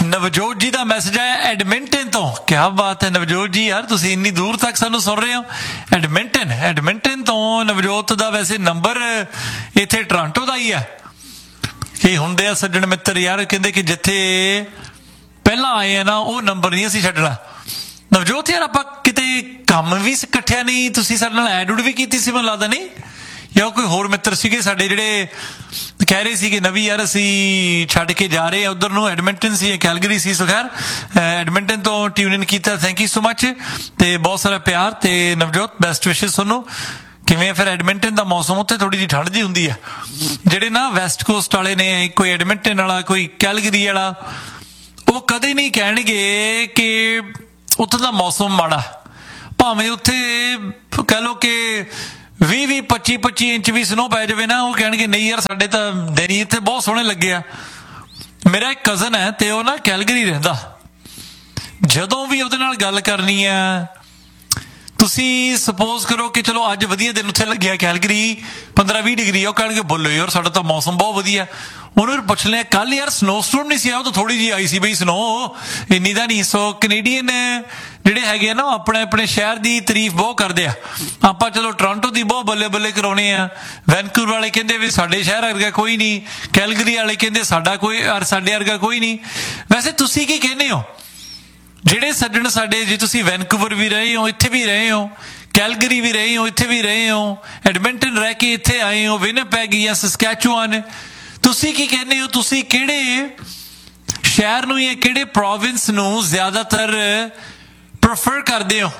ਨਵਜੋਤ ਜੀ ਦਾ ਮੈਸੇਜ ਆਇਆ ਐਡਮਿੰਟਨ ਤੋਂ। ਕਿਆ ਬਾਤ ਹੈ ਨਵਜੋਤ ਜੀ, ਯਾਰ ਤੁਸੀਂ ਇੰਨੀ ਦੂਰ ਤੱਕ ਸਾਨੂੰ ਸੁਣ ਰਹੇ ਹੋ। ਐਡਮਿੰਟਨ ਤੋਂ ਨਵਜੋਤ ਦਾ ਵੈਸੇ ਨੰਬਰ ਇੱਥੇ ਟੋਰਾਂਟੋ ਦਾ ਹੀ ਹੈ। ਕੀ ਹੁੰਦੇ ਆ ਸੱਜਣ ਮਿੱਤਰ ਯਾਰ, ਕਹਿੰਦੇ ਕਿ ਜਿੱਥੇ ਪਹਿਲਾਂ ਆਏ ਆ ਨਾ ਉਹ ਨੰਬਰ ਨਹੀਂ ਅਸੀਂ ਛੱਡਣਾ। ਨਵਜੋਤ ਯਾਰ ਆਪਾਂ ਕਿਤੇ ਕੰਮ ਵੀ ਇਕੱਠਿਆ ਨਹੀਂ, ਤੁਸੀਂ ਸਾਡੇ ਨਾਲ ਐਡ ਵੀ ਕੀਤੀ ਸੀ ਮੈਨੂੰ ਲੱਗਦਾ, ਨਹੀਂ? ਜਾਂ ਕੋਈ ਹੋਰ ਮਿੱਤਰ ਸੀਗੇ ਸਾਡੇ ਜਿਹੜੇ ਕਹਿ ਰਹੇ ਸੀ ਕਿ ਨਵੀਂ ਯਾਰ ਅਸੀਂ ਛੱਡ ਕੇ ਜਾ ਰਹੇ ਆ ਉਧਰ ਨੂੰ, ਐਡਮਿੰਟਨ ਸੀ ਕੈਲਗਰੀ ਸੀ। ਸੋ ਖੈਰ ਐਡਮਿੰਟਨ ਤੋਂ ਟਿਊਨ ਇਨ ਕੀਤਾ, ਥੈਂਕ ਯੂ ਸੋ ਮਚ ਤੇ ਬਹੁਤ ਸਾਰਾ ਪਿਆਰ। ਤੇ ਨਵਜੋਤ ਬੈਸਟ ਵਿਸ਼ੇਸ ਤੁਹਾਨੂੰ। ਕਿਵੇਂ ਫਿਰ ਐਡਮਿੰਟਨ ਦਾ ਮੌਸਮ? ਉੱਥੇ ਥੋੜੀ ਜਿਹੀ ਠੰਡ ਜਿਹੀ ਹੁੰਦੀ ਆ। ਜਿਹੜੇ ਨਾ ਵੈਸਟ ਕੋਸਟ ਵਾਲੇ ਨੇ, ਕੋਈ ਐਡਮਿੰਟਨ ਵਾਲਾ ਕੋਈ ਕੈਲਗਰੀ ਵਾਲਾ, ਉਹ ਕਦੇ ਨਹੀਂ ਕਹਿਣਗੇ ਕਿ ਉੱਥੇ ਦਾ ਮੌਸਮ ਮਾੜਾ। ਭਾਵੇਂ ਉੱਥੇ ਕਹਿ ਲਓ ਕਿ 20 25 ਇੰਚ ਵੀ ਸਨੋ ਪੈ ਜਾਵੇ ਨਾ, ਉਹ ਕਹਿਣਗੇ ਨਹੀਂ ਯਾਰ ਸਾਡੇ ਤਾਂ ਦਿਨ ਹੀ ਇੱਥੇ ਬਹੁਤ ਸੋਹਣੇ ਲੱਗੇ ਆ। ਮੇਰਾ ਇੱਕ ਕਜ਼ਨ ਹੈ ਤੇ ਉਹ ਨਾ ਕੈਲਗਰੀ ਰਹਿੰਦਾ। ਜਦੋਂ ਵੀ ਉਹਦੇ ਨਾਲ ਗੱਲ ਕਰਨੀ ਆ, ਤੁਸੀਂ ਸਪੋਜ਼ ਕਰੋ ਕਿ ਚਲੋ ਅੱਜ ਵਧੀਆ ਦਿਨ ਉੱਥੇ ਲੱਗਿਆ ਕੈਲਗਰੀ 15-20 ਡਿਗਰੀ, ਉਹ ਕਹਿਣਗੇ ਬੋਲੋ ਯਾਰ ਸਾਡਾ ਤਾਂ ਮੌਸਮ ਬਹੁਤ ਵਧੀਆ। ਉਹਨੂੰ ਪੁੱਛ ਲਿਆ ਕੱਲ ਯਾਰ ਸਨੋ ਸਟੋਰਮ ਨਹੀਂ ਸੀ ਆਇਆ? ਉਹ ਤਾਂ ਥੋੜੀ ਜਿਹੀ ਆਈ ਸੀ ਬਈ ਸਨੋ, ਇੰਨੀ ਦਾ ਨਹੀਂ। ਸੋ ਕੈਨੇਡੀਅਨ ਜਿਹੜੇ ਹੈਗੇ ਆ ਨਾ ਆਪਣੇ ਸ਼ਹਿਰ ਦੀ ਤਾਰੀਫ ਬਹੁਤ ਕਰਦੇ ਆ। ਆਪਾਂ ਚਲੋ ਟੋਰਾਂਟੋ ਦੀ ਬਹੁਤ ਬੱਲੇ ਬੱਲੇ ਕਰਾਉਣੇ ਆ। ਵੈਨਕੂਵਰ ਵਾਲੇ ਕਹਿੰਦੇ ਵੀ ਸਾਡੇ ਸ਼ਹਿਰ ਵਰਗਾ ਕੋਈ ਨਹੀਂ, ਕੈਲਗਰੀ ਵਾਲੇ ਕਹਿੰਦੇ ਸਾਡੇ ਵਰਗਾ ਕੋਈ ਨਹੀਂ। ਵੈਸੇ ਤੁਸੀਂ ਕੀ ਕਹਿੰਦੇ ਹੋ ਜਿਹੜੇ ਸੱਜਣ ਸਾਡੇ, ਜੇ ਤੁਸੀਂ ਵੈਨਕੂਵਰ ਵੀ ਰਹੇ ਹੋ, ਇੱਥੇ ਵੀ ਰਹੇ ਹੋ, ਕੈਲਗਰੀ ਵੀ ਰਹੇ ਹੋ, ਇੱਥੇ ਵੀ ਰਹੇ ਹੋ, ਐਡਮਿੰਟਨ ਰਹਿ ਕੇ ਇੱਥੇ ਆਏ ਹੋ, ਵਿਨਿਪੈਗ ਜਾਂ ਸਸਕੈਚੁਆਨ, ਤੁਸੀਂ ਕੀ ਕਹਿੰਦੇ ਹੋ? ਤੁਸੀਂ ਕਿਹੜੇ ਸ਼ਹਿਰ ਨੂੰ ਜਾਂ ਕਿਹੜੇ ਪ੍ਰੋਵਿੰਸ ਨੂੰ ਜ਼ਿਆਦਾਤਰ ਪ੍ਰੈਫਰ ਕਰਦੇ ਹੋ?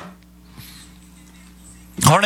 ਹੁਣ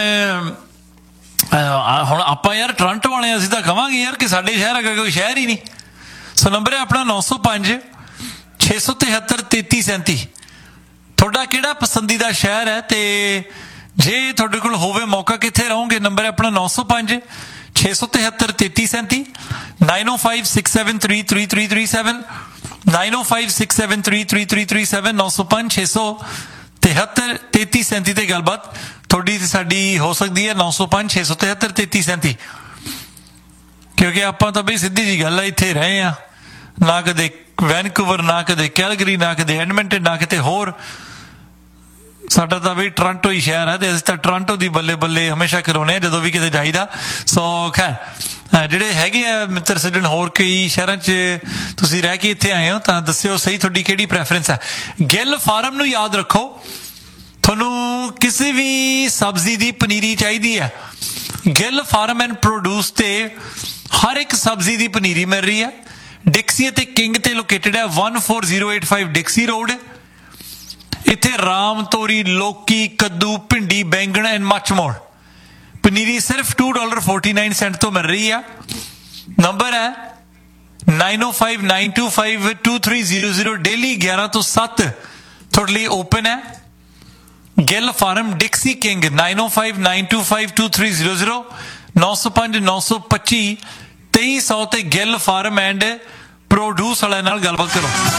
ਆਪਾਂ ਯਾਰ ਟੋਰਾਂਟੋ ਵਾਲੇ ਅਸੀਂ ਤਾਂ ਕਵਾਂਗੇ ਯਾਰ ਕਿ ਸਾਡੇ ਸ਼ਹਿਰ ਹੈਗਾ ਕੋਈ ਸ਼ਹਿਰ ਹੀ ਨਹੀਂ। ਸੋ ਨੰਬਰ ਹੈ ਆਪਣਾ 905 673 3337। ਤੁਹਾਡਾ ਕਿਹੜਾ ਪਸੰਦੀਦਾ ਸ਼ਹਿਰ ਹੈ? ਤੇ ਜੇ ਤੁਹਾਡੇ ਕੋਲ ਹੋਵੇ ਮੌਕਾ ਕਿੱਥੇ ਰਹੋਗੇ? ਨੰਬਰ ਹੈ ਆਪਣਾ 905 673 3337, 905 673 3337, 905 673 3337, 905 673 3337 ਤੇ ਗੱਲਬਾਤ ਤੁਹਾਡੀ ਤੇ ਸਾਡੀ ਹੋ ਸਕਦੀ ਹੈ। 905 673 3337, ਕਿਉਂਕਿ ਆਪਾਂ ਤਾਂ ਬਈ ਸਿੱਧੀ ਜੀ ਗੱਲ ਹੈ, ਇੱਥੇ ਰਹੇ ਆ, ਨਾ ਕਦੇ ਵੈਨਕੂਵਰ, ਨਾ ਕਦੇ ਕੈਲਗਰੀ, ਨਾ ਕਦੇ ਐਡਮਿੰਟਨ, ਨਾ ਕਿਤੇ ਹੋਰ। ਸਾਡਾ ਤਾਂ ਬਈ ਟੋਰਾਂਟੋ ਹੀ ਸ਼ਹਿਰ ਹੈ ਤੇ ਅਸੀਂ ਤਾਂ ਟੋਰਾਂਟੋ ਦੀ ਬੱਲੇ ਬੱਲੇ ਹਮੇਸ਼ਾ ਕਰਾਉਣੇ ਆ ਜਦੋਂ ਵੀ ਕਿਤੇ ਜਾਈਦਾ। ਸੋ ਖੈਰ ਜਿਹੜੇ ਹੈਗੇ ਆ ਮਿੱਤਰ ਸੱਜਣ ਹੋਰ ਕਈ ਸ਼ਹਿਰਾਂ 'ਚ ਤੁਸੀਂ ਰਹਿ ਕੇ ਇੱਥੇ ਆਏ ਹੋ ਤਾਂ ਦੱਸਿਓ ਸਹੀ ਤੁਹਾਡੀ ਕਿਹੜੀ ਪ੍ਰੈਫਰੈਂਸ ਹੈ। ਗਿੱਲ ਫਾਰਮ ਨੂੰ ਯਾਦ ਰੱਖੋ, ਤੁਹਾਨੂੰ ਕਿਸੇ ਵੀ ਸਬਜ਼ੀ ਦੀ ਪਨੀਰੀ ਚਾਹੀਦੀ ਹੈ, ਗਿੱਲ ਫਾਰਮ ਐਂਡ ਪ੍ਰੋਡਿਊਸ ਤੇ ਹਰ ਇੱਕ ਸਬਜ਼ੀ ਦੀ ਪਨੀਰੀ ਮਿਲ ਰਹੀ ਹੈ। ਡਿਕਸੀ ਅਤੇ ਕਿੰਗ ਤੇ ਲੋਕੇਟਡ ਹੈ, 14085 ਡਿਕਸੀ ਰੋਡ। ਇੱਥੇ ਰਾਮ, ਤੋਰੀ, ਲੌਕੀ, ਕੱਦੂ, ਭਿੰਡੀ, ਬੈਂਗਣ ਐਂਡ ਮੱਚ ਮੋਰ। ਪਨੀਰੀ ਸਿਰਫ $2.49 ਤੋਂ ਮਿਲ ਰਹੀ ਆ। ਨੰਬਰ ਹੈ 905 925 2300। ਡੇਲੀ 11 ਤੋਂ 7 ਤੁਹਾਡੇ ਲਈ ਓਪਨ ਹੈ। ਗਿੱਲ ਫਾਰਮ ਡਿਕਸੀ ਕਿੰਗ 905 925 2300, 905 925 2300 ਤੇ ਗਿੱਲ ਫਾਰਮ ਐਂਡ ਪ੍ਰੋਡਿਊਸ ਵਾਲਿਆਂ ਨਾਲ ਗੱਲਬਾਤ ਕਰੋ।